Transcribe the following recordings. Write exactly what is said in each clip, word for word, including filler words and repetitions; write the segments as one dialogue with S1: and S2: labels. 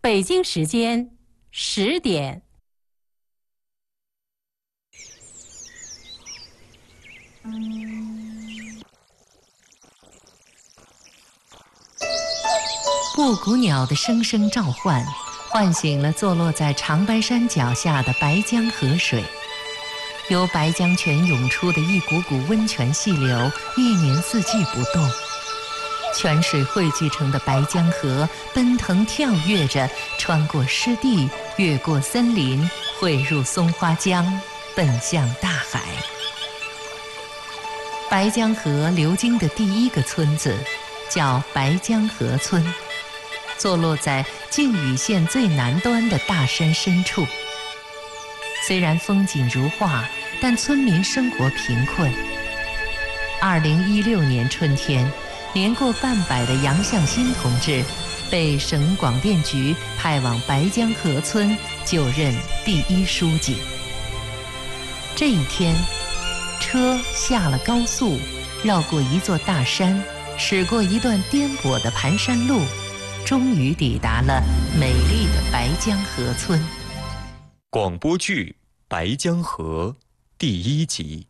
S1: 北京时间十点。布谷鸟的声声召唤，唤醒了坐落在长白山脚下的白江河水。由白江泉涌出的一股股温泉细流，一年四季不动。泉水汇聚成的白江河，奔腾跳跃着，穿过湿地，越过森林，汇入松花江，奔向大海。白江河流经的第一个村子，叫白江河村。坐落在靖宇县最南端的大山深处。虽然风景如画，但村民生活贫困。二零一六年春天，年过半百的杨向新同志被省广电局派往白江河村就任第一书记。这一天，车下了高速，绕过一座大山，驶过一段颠簸的盘山路，终于抵达了美丽的白江河村。
S2: 广播剧《白江河》第一集。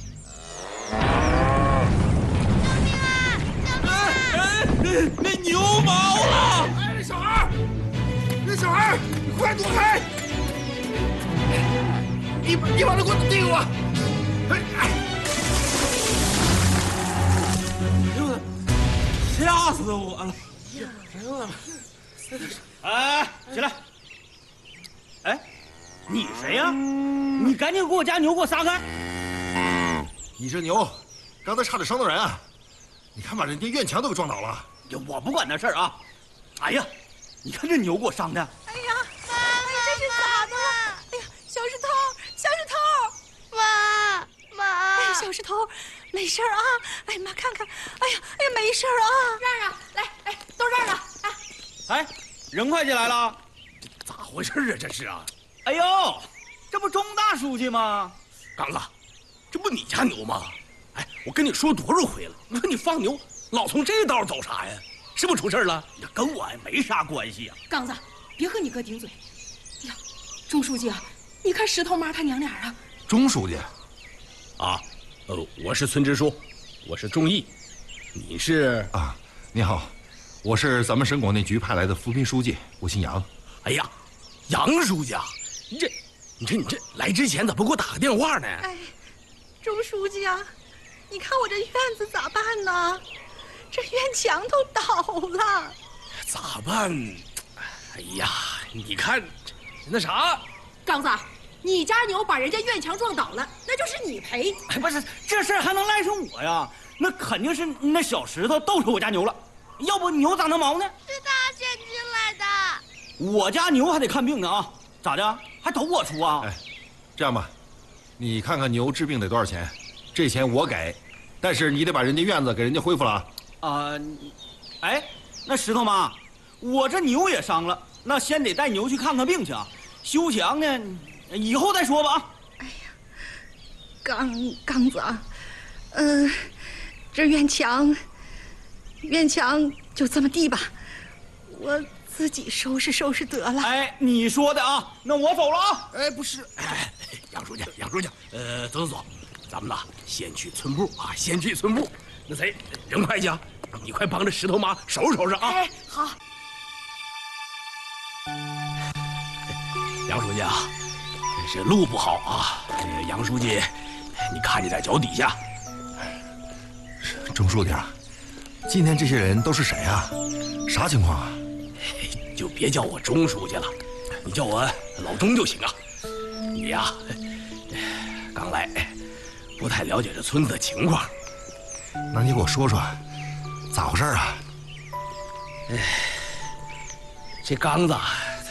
S3: 那牛毛了！哎，小孩，那小孩，你快躲开！你你把那棍子递给我！哎哎！哎呦，吓死我了！哎呦我的妈！
S4: 哎，起来！哎，你谁呀？你赶紧给我家牛给我撒开！
S3: 你这牛，刚才差点伤到人啊！你看把人家院墙都给撞倒了。
S4: 我不管那事儿啊！哎呀，你看这牛给我伤的！
S5: 哎呀，妈妈，这是咋的了？哎呀，小石头，小石头！
S6: 妈妈！
S5: 哎呀，小石头，没事啊！哎呀妈，看看，哎呀，哎呀，没事啊！
S6: 让让，来，哎，都让让！哎，
S4: 哎，人快进来了，
S3: 咋回事啊？这是啊！
S4: 哎呦，这不钟大书记吗？
S3: 刚子，这不你家牛吗？哎，我跟你说多少回了，你说你放牛老从这道走啥呀？是不是出事了？
S4: 这跟我没啥关系啊！
S5: 刚子，别和你哥顶嘴。哎呀，钟书记啊，你看石头妈他娘俩啊。
S3: 钟书记，啊，呃，我是村支书，我是钟义，你是
S7: 啊？你好，我是咱们省广电局派来的扶贫书记，我姓杨。
S3: 哎呀，杨书记啊，你这，你这你这来之前咋不给我打个电话呢？
S5: 哎，钟书记啊，你看我这院子咋办呢？这院墙都倒了，
S3: 咋办？哎呀，你看，那啥，
S5: 刚子，你家牛把人家院墙撞倒了，那就是你赔。
S4: 哎，不是，这事儿还能赖上我呀？那肯定是那小石头逗着我家牛了，要不牛咋能毛呢？
S6: 是他先进来的。
S4: 我家牛还得看病呢啊，咋的？还都我出啊？
S7: 哎，这样吧，你看看牛治病得多少钱，这钱我给，但是你得把人家院子给人家恢复了啊。
S4: 啊，哎，那石头妈，我这牛也伤了，那先得带牛去看看病去啊。修墙呢，以后再说吧啊。
S5: 哎呀，刚刚子啊，嗯、呃，这院墙，院墙就这么地吧，我自己收拾收拾得了。
S4: 哎，你说的啊，那我走了啊。
S3: 哎，不是，哎，杨书记，杨书记，呃，走走走，咱们呐，先去村部啊，先去村部。那谁，人快去啊！你快帮着石头妈收拾收拾啊！
S5: 哎，好。
S3: 杨书记啊，这路不好啊！这个杨书记，你看着点脚底下。
S7: 钟书记啊，今天这些人都是谁啊？啥情况啊？
S3: 就别叫我钟书记了，你叫我老钟就行啊。你呀，刚来，不太了解这村子的情况。
S7: 那你给我说说，咋回事啊？
S3: 哎，这刚子